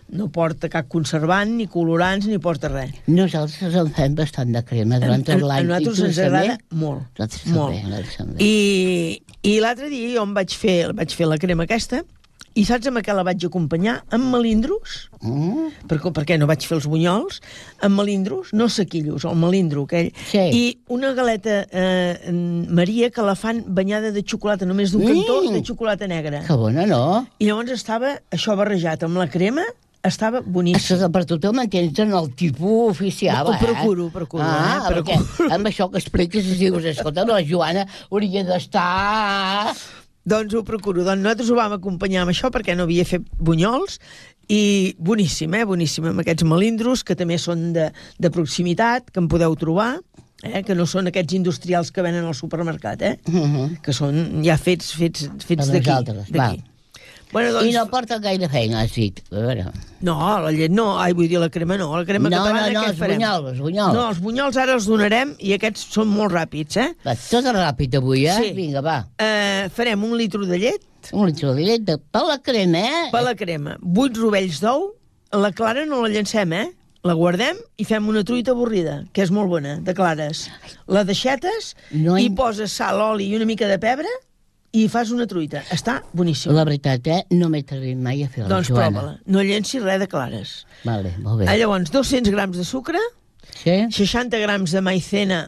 No porta cap conservant, ni colorants, ni porta res. Nosaltres en fem bastant de crema durant tot l'any. A nosaltres ens agrada molt. Molt. I l'altre dia jo vaig fer la crema aquesta, i saps amb què la vaig acompanyar? Amb melindros. Perquè no vaig fer els bunyols. Amb melindros, no sequillos, el melindro aquell. Sí. I una galeta Maria que la fan banyada de xocolata, només d'un cantó de xocolata negra. Que bona, no? I llavors estava això barrejat amb la crema, estava boníssim. Això per tu te'l mantens en el tipus oficial, Ho procuro. Perquè amb això que expliques dius, escolta, la Joana hauria d'estar... Doncs ho procuro. Doncs nosaltres ho vam acompanyar amb això perquè no havia fet bunyols i boníssim, boníssim, amb aquests melindros que també són de proximitat, que en podeu trobar, que no són aquests industrials que venen al supermercat, que són ja fets d'aquí. Bueno, doncs... I no porta gaire feina, has dit. A veure. No, la llet no. Vull dir, la crema no. La crema catalana, què farem? Els bunyols. No, els bunyols ara els donarem i aquests són molt ràpids, Va, tot ràpid avui, Sí. Vinga, va. Farem 1 litre de llet. 1 litre de llet per la crema, Per la crema. 8 rovells d'ou. La clara no la llancem, La guardem i fem una truita avorrida, que és molt bona, de clares. La deixetes i poses sal, oli i una mica de pebre i fas una truita. Està boníssima. La veritat, no m'he atrevit mai a fer-la, doncs Joana. prova-la. No llencis res de clares. Vale, molt bé. Llavors, 200 grams de sucre, 60 grams de maicena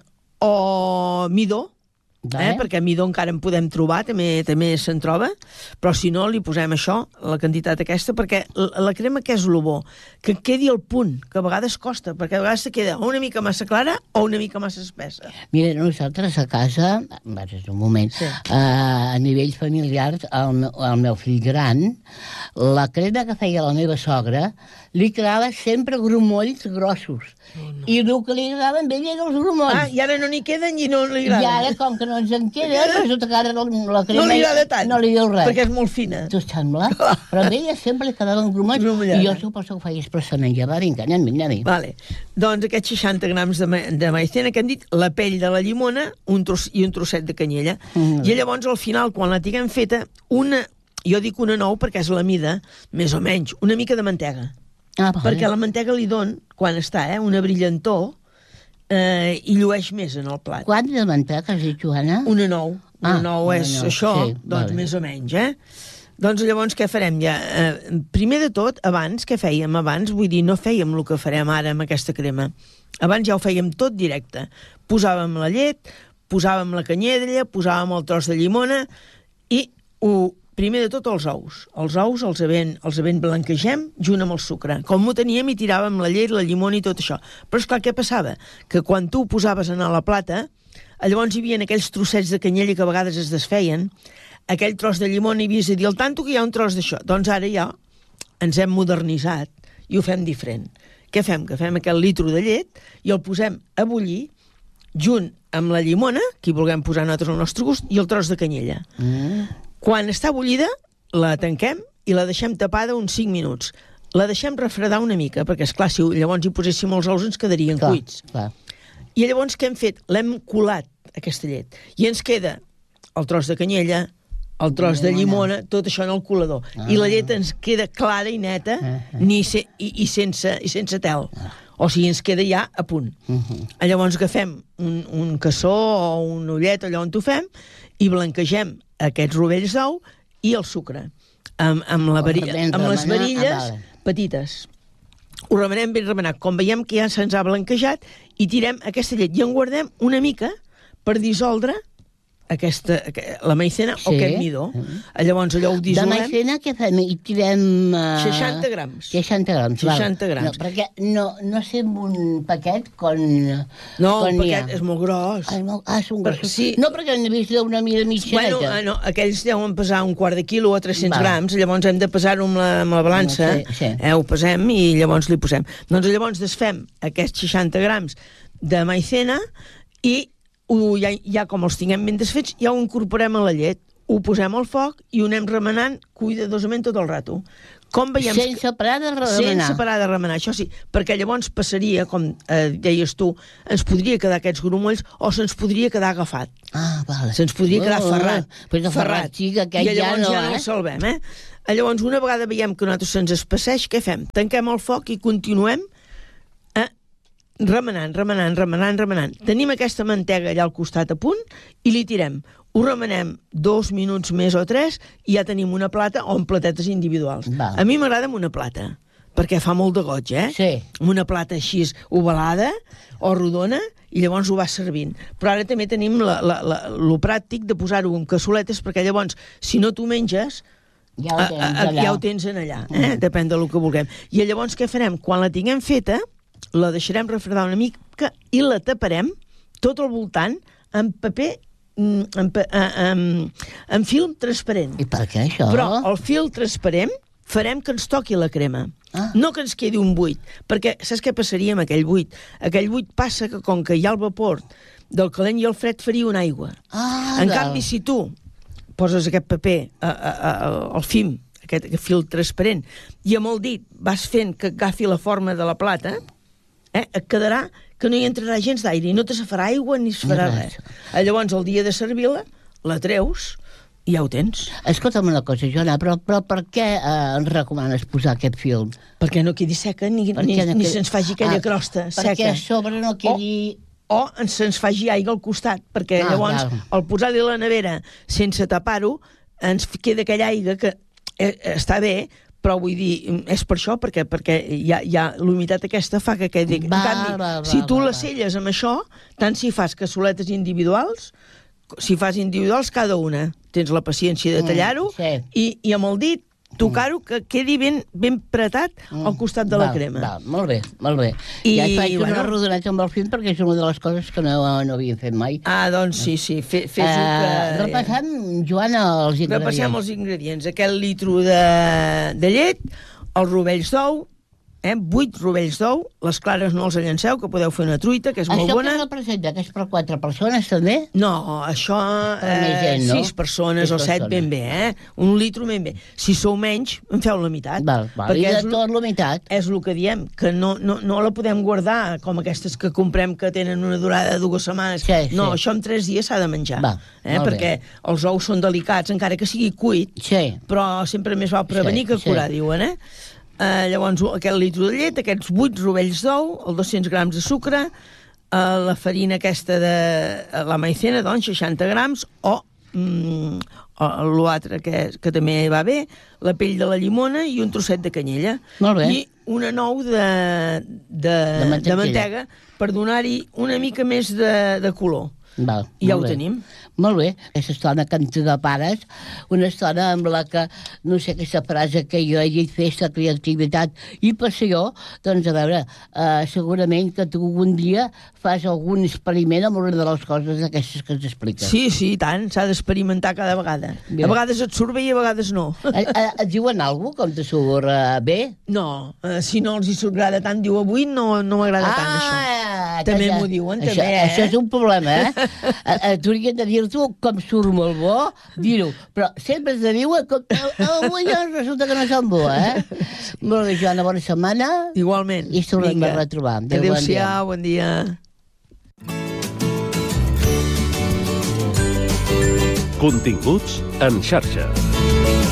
o midó, perquè midó encara en podem trobar, també se'n troba, però si no li posem això, la quantitat aquesta, perquè la crema què és el bo? Que quedi al punt, que a vegades costa, perquè a vegades se queda o una mica massa clara o una mica massa espessa. Mira, nosaltres a casa, un moment, a nivells familiars, el meu fill gran, la crema que feia la meva sogra li quedava sempre grumolls grossos. I el que li agradava a ell eren els grumolls. I ara no n'hi queden i no li agrada. I ara, com que no ens en queda, resulta que ara la crema... No li agrada tant. No li diu res. Perquè és molt fina. T'ho sembla? Però a ella sempre li quedaven grumolls. I jo suposo que ho feia expressament. Ja va, vinga, anem. Vale. Doncs aquests 60 grams de maicena que hem dit, la pell de la llimona i un trosset de canyella. I llavors, al final, quan la tinguem feta, jo dic una 9 perquè és la mida, més o menys, una mica de mantega. Perquè la mantega li don, quan està, una brillantor, i llueix més en el plat. Quant de mantega has dit, Joana? Una 9. Una 9 és això, doncs més o menys, Doncs llavors què farem ja? Primer de tot, abans, què fèiem? Abans, vull dir, no fèiem el que farem ara amb aquesta crema. Abans ja ho fèiem tot directe. Posàvem la llet, posàvem la canyella, posàvem el tros de llimona i primer de tot els ous. Els ous els blanquegem junt amb el sucre. Com ho teníem hi tiràvem la llet, la llimona i tot això. Però esclar, què passava? Que quan tu ho posaves a la plata, llavors hi havia aquells trossets de canyella que a vegades es desfeien, aquell tros de llimona i havies de dir al tanto que hi ha un tros d'això. Doncs ara ja ens hem modernitzat i ho fem diferent. Què fem? Que fem aquest litro de llet i el posem a bullir junt amb la llimona, que hi vulguem posar nosaltres al nostre gust, i el tros de canyella. Quan està bullida, la tanquem i la deixem tapada uns 5 minuts. La deixem refredar una mica, perquè, esclar, si llavors hi poséssim els ous ens quedarien cuits. I llavors què hem fet? L'hem colat, aquesta llet. I ens queda el tros de canyella, el tros de llimona, tot això en el colador. I la llet ens queda clara i neta i sense tel. O sigui, ens queda ja a punt. Llavors agafem un cassó o un ullet, allà on ho fem, i blanquegem aquests rovells d'ou i el sucre amb les varilles petites. Ho remenem ben remenat. Com veiem que ja se'ns ha blanquejat, i tirem aquesta llet i en guardem una mica per dissoldre la maicena o aquest midó. Llavors allò ho dissolem. De maicena què fem? I tirem... 60 grams. 60 grams, 60 grams. No, perquè no sé amb un paquet com... No, el paquet és molt gros. És un gros. No, perquè n'he vist d'una mida mitjaneta. Bueno, aquells deuen pesar un quart de quilo o 300 grams, llavors hem de pesar-ho amb la balança. Ho pesem i llavors li posem. Doncs llavors desfem aquests 60 grams de maicena i ja com els tinguem ben desfets, ja ho incorporem a la llet, ho posem al foc i ho anem remenant cuidadosament tot el rato. Sense parar de remenar. Sense parar de remenar, això sí, perquè llavors passaria, com deies tu, ens podria quedar aquests grumolls o se'ns podria quedar agafat. Vale. Se'ns podria quedar ferrat. Ferrat, sí, que aquest ja no... I llavors ja no el eh? salvem, Llavors, una vegada veiem que nosaltres se'ns espesseix, què fem? Tanquem el foc i continuem remenant. Tenim aquesta mantega allà al costat a punt i li tirem. Ho remenem 2 minuts més o 3 i ja tenim una plata o en platetes individuals. Val. A mi m'agrada amb una plata, perquè fa molt de goig, Sí. Una plata així ovalada o rodona i llavors ho vas servint. Però ara també tenim lo pràctic de posar-ho en cassoletes perquè llavors, si no t'ho menges, ja ho tens en allà. Depèn del que vulguem. I llavors què farem? Quan la tinguem feta, la deixarem refredar una mica i la taparem tot al voltant amb paper amb film transparent. I per què això? Però el fil transparent farem que ens toqui la crema. No que ens quedi un buit, perquè saps què passaria amb aquell buit? Aquell buit passa que com que hi ha el vapor del calent i el fred faria una aigua. En canvi, si tu poses aquest paper, el film, aquest fil transparent, i amb el dit vas fent que agafi la forma de la plata, et quedarà que no hi entrarà gens d'aire i no te se farà aigua ni es farà res. Llavors, el dia de servir-la, la treus i ja ho tens. Escolta'm una cosa, Joana, però per què ens recomanes posar aquest film? Perquè no quedi seca ni se'ns faci aquella crosta seca. Perquè a sobre no quedi... O se'ns faci aigua al costat, perquè llavors, al posar-li a la nevera sense tapar-ho, ens queda aquella aigua que està bé, però vull dir, és per això, perquè ja l'humitat aquesta fa que quedi... En canvi, si tu la selles amb això, tant si fas cassoletes individuals, si fas individuals cada una, tens la paciència de tallar-ho i amb el dit tocar-ho que quedi ben pretat al costat de la crema. Molt bé. Ja et faig una rodoneta amb el film perquè és una de les coses que no havíem fet mai. Doncs sí. Fes-ho que... Repassem, Joana, els ingredients. Repassem els ingredients. Aquest litro de llet, els rovells d'ou, 8 rovells d'ou, les clares no els llanceu, que podeu fer una truita, que és molt bona. Això que representa, que és per 4 persones, també? No, això 6 persones o 7 ben bé, un litro ben bé. Si sou menys, en feu la meitat. I de tot la meitat? És el que diem, que no la podem guardar, com aquestes que comprem que tenen una durada de 2 setmanes. No, això en 3 dies s'ha de menjar. Perquè els ous són delicats, encara que sigui cuit, però sempre més val prevenir que curar, diuen, Llavors, aquest litro de llet, aquests 8 rovells d'ou, els 200 grams de sucre, la farina aquesta de la maicena, doncs, 60 grams, o l'altre que també va bé, la pell de la llimona i un trosset de canyella. I una nou de mantega per donar-hi una mica més de color. I ja ho tenim. Molt bé. Aquesta estona que ens pares, una estona amb la que, no sé, aquesta frase que jo he dit, festa, creativitat i passió, doncs a veure, segurament que tu un dia fas algun experiment amb una de les coses aquestes que ens expliques. Sí, i tant, s'ha d'experimentar cada vegada. A vegades et surt bé i a vegades no. Et diuen alguna cosa com te surt bé? No, si no els hi agrada tant, diu avui no m'agrada tant això. També m'ho diuen, també, Això és un problema, t'haurien de dir-t'ho com surt molt bo, dir-ho, però sempre es diuen com avui resulta que no són bo, Molt bé, Joana, bona setmana. Igualment. I ens tornem a retrobar. Adéu-siau, bon dia. Continguts en xarxa.